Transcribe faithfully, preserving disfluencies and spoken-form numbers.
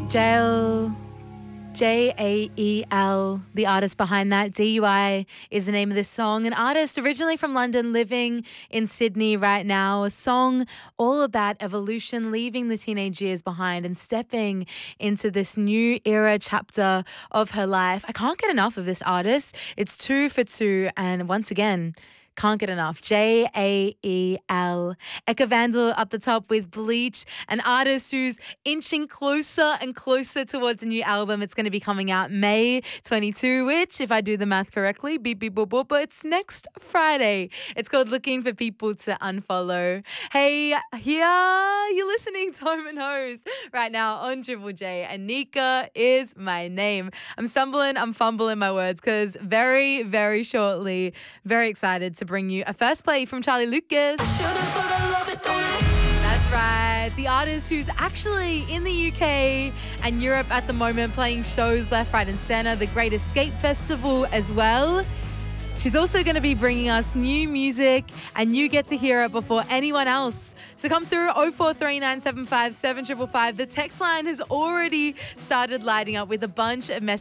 Jael, J A E L, the artist behind that. D U I is the name of this song. An artist originally from London, living in Sydney right now. A song all about evolution, leaving the teenage years behind and stepping into this new era chapter of her life. I can't get enough of this artist. It's two for two. And once again, can't get enough. J A E L. Eka Vandal up the top with Bleach, an artist who's inching closer and closer towards a new album. It's going to be coming out May twenty-second, which, if I do the math correctly, beep, beep, boop, boop, but it's next Friday. It's called Looking for People to Unfollow. Hey, here you're listening to Home and Hose right now on Triple J. Anika is my name. I'm stumbling, I'm fumbling my words because very, very shortly, very excited to bring you a first play from Charlie Lucas. That's right. The artist who's actually in the U K and Europe at the moment, playing shows left, right and centre, the Great Escape Festival as well. She's also going to be bringing us new music and you get to hear it before anyone else. So come through oh four three nine seven five seven five five five. The text line has already started lighting up with a bunch of messages.